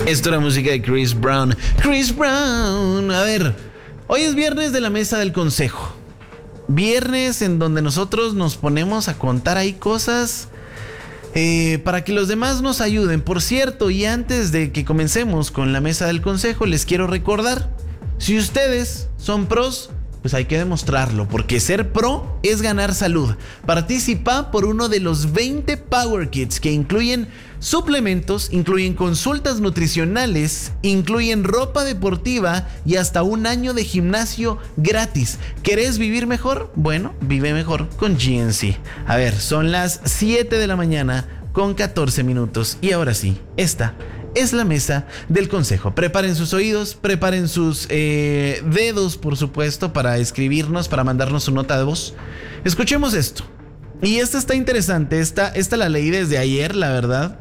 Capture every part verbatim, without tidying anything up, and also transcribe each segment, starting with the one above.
Esto era música de Chris Brown. Chris Brown. A ver, hoy es viernes de la mesa del consejo. Viernes en donde nosotros nos ponemos a contar ahí cosas eh, para que los demás nos ayuden. Por cierto, y antes de que comencemos con la mesa del consejo, les quiero recordar, si ustedes son pros, pues hay que demostrarlo, porque ser pro es ganar salud. Participa por uno de los veinte Power Kits que incluyen suplementos, incluyen consultas nutricionales, incluyen ropa deportiva y hasta un año de gimnasio gratis. ¿Querés vivir mejor? Bueno, vive mejor con G N C. A ver, son las siete de la mañana con catorce minutos y ahora sí, esta es la mesa del consejo. Preparen sus oídos, preparen sus eh, dedos, por supuesto, para escribirnos, para mandarnos su nota de voz. Escuchemos esto. Y esta está interesante. Esta, esta la leí desde ayer, la verdad.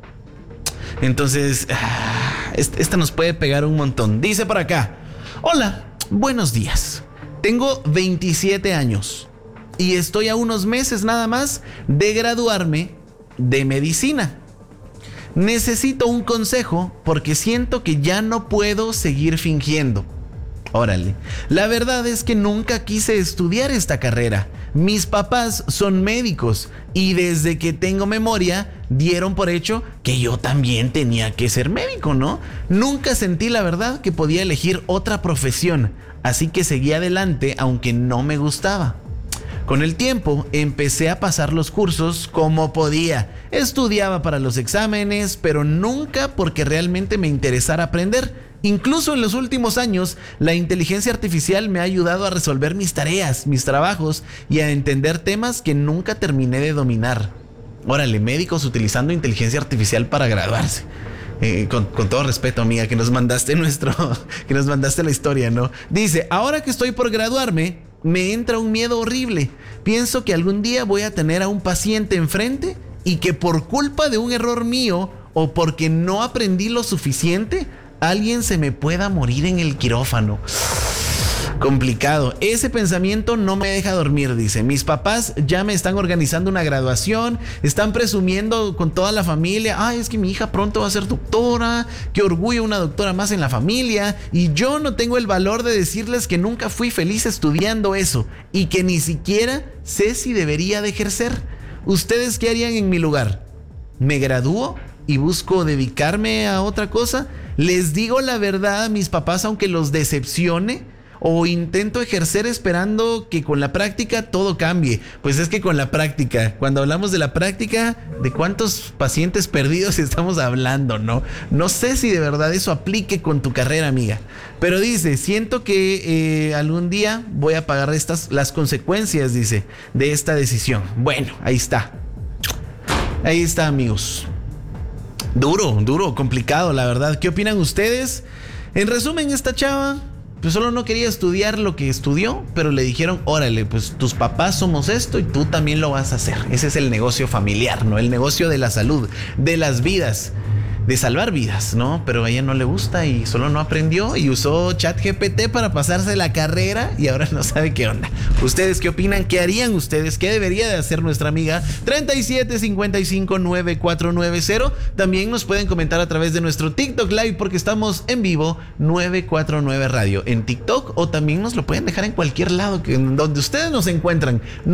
Entonces, esta nos puede pegar un montón. Dice por acá: hola, buenos días. Tengo veintisiete años y estoy a unos meses nada más de graduarme de medicina. Necesito un consejo porque siento que ya no puedo seguir fingiendo. Órale, la verdad es que nunca quise estudiar esta carrera. Mis papás son médicos y desde que tengo memoria dieron por hecho que yo también tenía que ser médico, ¿no? Nunca sentí la verdad que podía elegir otra profesión, así que seguí adelante aunque no me gustaba. Con el tiempo empecé a pasar los cursos como podía. Estudiaba para los exámenes, pero nunca porque realmente me interesara aprender. Incluso en los últimos años, la inteligencia artificial me ha ayudado a resolver mis tareas, mis trabajos y a entender temas que nunca terminé de dominar. Órale, médicos utilizando inteligencia artificial para graduarse. Eh, con, con todo respeto, amiga, que nos mandaste nuestro, que nos mandaste la historia, ¿no? Dice: ahora que estoy por graduarme, me entra un miedo horrible. Pienso que algún día voy a tener a un paciente enfrente y que por culpa de un error mío o porque no aprendí lo suficiente, alguien se me pueda morir en el quirófano. Complicado. Ese pensamiento no me deja dormir, dice. Mis papás ya me están organizando una graduación, están presumiendo con toda la familia: ay, es que mi hija pronto va a ser doctora, qué orgullo, una doctora más en la familia. Y yo no tengo el valor de decirles que nunca fui feliz estudiando eso y que ni siquiera sé si debería de ejercer. ¿Ustedes qué harían en mi lugar? ¿Me gradúo y busco dedicarme a otra cosa? ¿Les digo la verdad a mis papás aunque los decepcione? ¿O intento ejercer esperando que con la práctica todo cambie? Pues es que con la práctica, cuando hablamos de la práctica, ¿de cuántos pacientes perdidos estamos hablando, no? No sé si de verdad eso aplique con tu carrera, amiga. Pero dice: siento que eh, algún día voy a pagar estas, las consecuencias, dice, de esta decisión. Bueno, ahí está. Ahí está, amigos. Duro, duro, complicado, la verdad. ¿Qué opinan ustedes? En resumen, esta chava pues solo no quería estudiar lo que estudió, pero le dijeron: órale, pues tus papás somos esto y tú también lo vas a hacer. Ese es el negocio familiar, ¿no? El negocio de la salud, de las vidas, de salvar vidas, ¿no? Pero a ella no le gusta y solo no aprendió y usó ChatGPT para pasarse la carrera y ahora no sabe qué onda. ¿Ustedes qué opinan? ¿Qué harían ustedes? ¿Qué debería de hacer nuestra amiga? treinta y siete cincuenta y cinco noventa y cuatro noventa. También nos pueden comentar a través de nuestro TikTok Live porque estamos en vivo, nueve cuatro nueve Radio en TikTok, o también nos lo pueden dejar en cualquier lado que, donde ustedes nos encuentran.